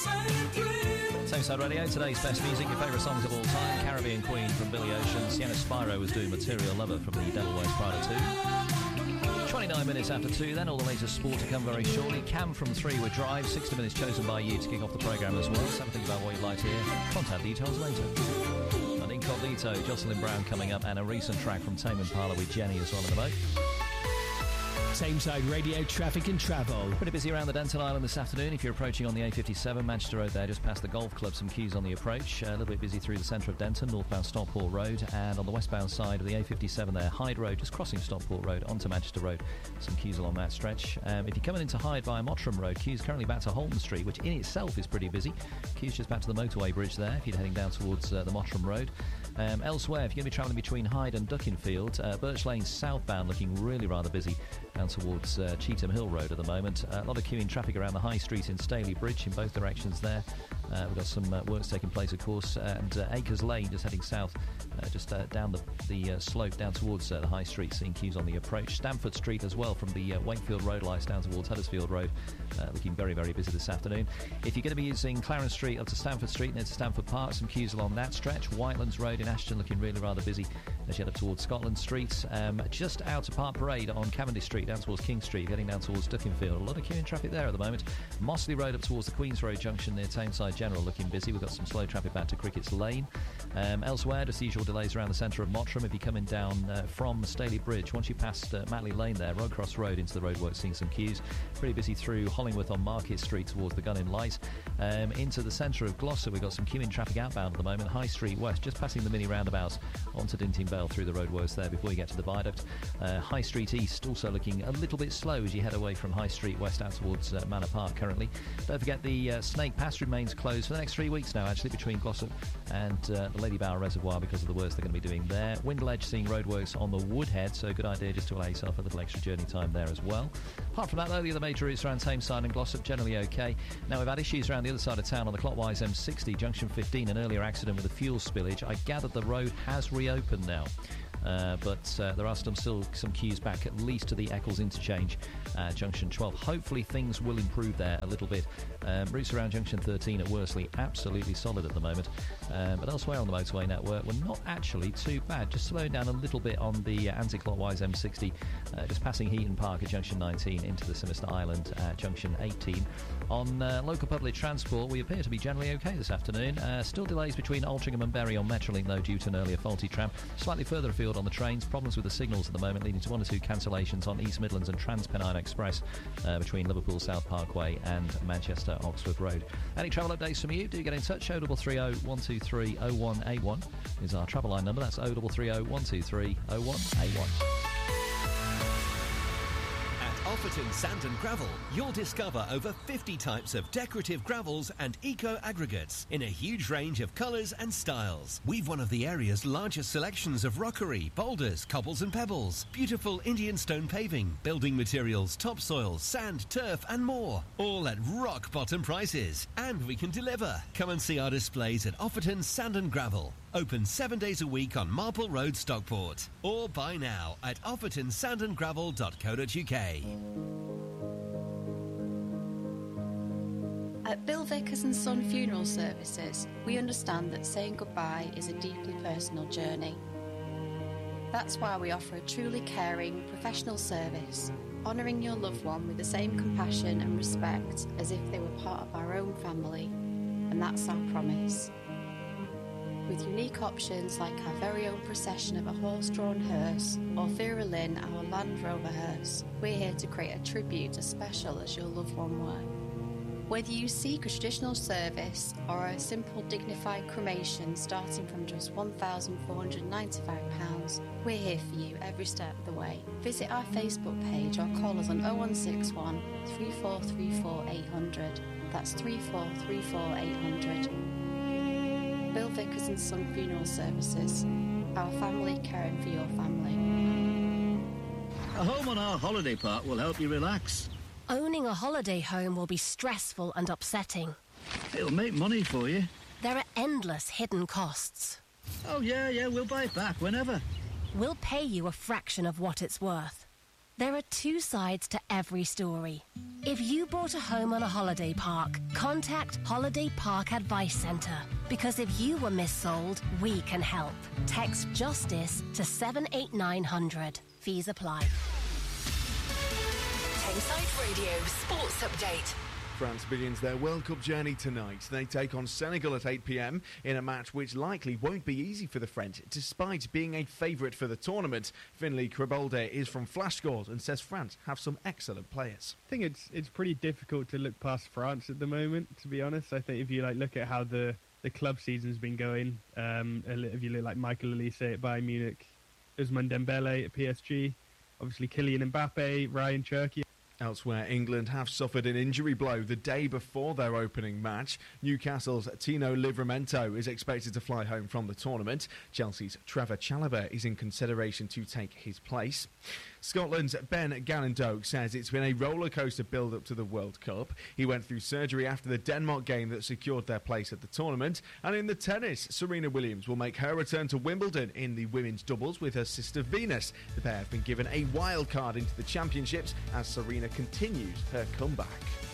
Tameside Radio, today's best music, your favourite songs of all time. Caribbean Queen from Billy Ocean. Sienna Spyro was doing Material Lover from the Devil Wears Prada 2. 29 minutes after 2, then all the latest sport to come very shortly. Cam from 3 with Drive, 60 minutes chosen by you to kick off the programme as well. So have a think about what you'd like to hear. Contact details later. And Incognito, Jocelyn Brown coming up, and a recent track from Tame Impala with Jenny as well in the boat. Tameside Radio traffic and travel. Pretty busy around the Denton Island this afternoon. If you're approaching on the A57, Manchester Road there, just past the golf club, some queues on the approach. A little bit busy through the centre of Denton, northbound Stockport Road, and on the westbound side of the A57 there, Hyde Road, just crossing Stockport Road onto Manchester Road. Some queues along that stretch. If you're coming into Hyde via Mottram Road, queues currently back to Holton Street, which in itself is pretty busy. Queues just back to the motorway bridge there, if you're heading down towards the Mottram Road. Elsewhere, if you're going to be travelling between Hyde and Duckingfield, Birch Lane southbound looking really rather busy down towards Cheetham Hill Road at the moment. A lot of queuing traffic around the High Street in Staley Bridge in both directions there. We've got some works taking place, of course, and Acres Lane just heading south, just down the slope down towards the High Street, seeing queues on the approach. Stamford Street as well, from the Wakefield Road lights down towards Huddersfield Road, looking very, very busy this afternoon. If you're going to be using Clarence Street up to Stamford Street near to Stamford Park, some queues along that stretch. Whitelands Road in Ashton looking really rather busy as you head up towards Scotland Street. Just out of Park Parade on Cavendish Street down towards King Street, heading down towards Duckingfield. A lot of queuing traffic there at the moment. Mossley Road up towards the Queen's Road junction near Tameside General looking busy. We've got some slow traffic back to Cricket's Lane. Elsewhere, just the usual delays around the centre of Mottram. If you're coming down from Staley Bridge, once you passed Matley Lane there, Roadcross Road into the roadworks, seeing some queues. Pretty busy through Hollingworth on Market Street towards the Gunning Light. Into the centre of Gloucester, we've got some queuing traffic outbound at the moment. High Street West, just passing the mini roundabouts onto Dinting Bell through the roadworks there before you get to the viaduct. High Street East also looking a little bit slow as you head away from High Street West out towards Manor Park currently. Don't forget the Snake Pass remains closed for the next 3 weeks now, actually, between Glossop and the Lady Bower Reservoir because of the works they're going to be doing there. Windle Edge seeing roadworks on the Woodhead, so a good idea just to allow yourself a little extra journey time there as well. Apart from that, though, the other major routes around Tameside and Glossop generally okay. Now, we've had issues around the other side of town on the clockwise M60, junction 15, an earlier accident with a fuel spillage. I gather the road has reopened now. But there are still some queues back at least to the Eccles interchange, junction 12. Hopefully things will improve there a little bit. Routes around junction 13 at Worsley absolutely solid at the moment, but elsewhere on the motorway network we're not actually too bad, just slowing down a little bit on the anti-clockwise M60, just passing Heaton Park at junction 19 into the Sinister Island at junction 18. On local public transport we appear to be generally okay this afternoon. Still delays between Altrincham and Bury on Metrolink though, due to an earlier faulty tram. Slightly further afield on the trains, problems with the signals at the moment, leading to 1 or 2 cancellations on East Midlands and Transpennine Express between Liverpool South Parkway and Manchester Oxford Road. Any travel updates from you, do get in touch. 0330 123 0181 is our travel line number. That's 0330 123 0181. Offerton Sand and Gravel, you'll discover over 50 types of decorative gravels and eco-aggregates in a huge range of colours and styles. We've one of the area's largest selections of rockery, boulders, cobbles and pebbles, beautiful Indian stone paving, building materials, topsoil, sand, turf and more. All at rock-bottom prices. And we can deliver. Come and see our displays at Offerton Sand and Gravel. Open 7 days a week on Marple Road, Stockport. Or buy now at offertonsandandgravel.co.uk. At Bill Vickers and Son Funeral Services, we understand that saying goodbye is a deeply personal journey. That's why we offer a truly caring, professional service, honouring your loved one with the same compassion and respect as if they were part of our own family. And that's our promise. With unique options like our very own procession of a horse-drawn hearse or Vera Lynn, our Land Rover hearse, we're here to create a tribute as special as your loved one were. Whether you seek a traditional service or a simple dignified cremation starting from just £1,495, we're here for you every step of the way. Visit our Facebook page or call us on 0161 3434 800. That's 3434 800. Bill Vickers and Son Funeral Services. Our family caring for your family. A home on our holiday park will help you relax. Owning a holiday home will be stressful and upsetting. It'll make money for you. There are endless hidden costs. Oh, yeah, we'll buy it back whenever. We'll pay you a fraction of what it's worth. There are two sides to every story. If you bought a home on a holiday park, contact Holiday Park Advice Centre. Because if you were missold, we can help. Text JUSTICE to 78900. Fees apply. Tameside Radio Sports Update. France begins their World Cup journey tonight. They take on Senegal at 8 p.m. in a match which likely won't be easy for the French, despite being a favourite for the tournament. Finlay Kribolde is from Flash Scores and says France have some excellent players. I think it's pretty difficult to look past France at the moment, to be honest. I think if you look at how the club season's been going, if you look like Michael Olise at Bayern Munich, Ousmane Dembele at PSG, obviously Kylian Mbappe, Ryan Cherki. Elsewhere, England have suffered an injury blow the day before their opening match. Newcastle's Tino Livramento is expected to fly home from the tournament. Chelsea's Trevor Chalobah is in consideration to take his place. Scotland's Ben Gannon-Doak says it's been a rollercoaster build-up to the World Cup. He went through surgery after the Denmark game that secured their place at the tournament. And in the tennis, Serena Williams will make her return to Wimbledon in the women's doubles with her sister Venus. The pair have been given a wild card into the championships as Serena continues her comeback.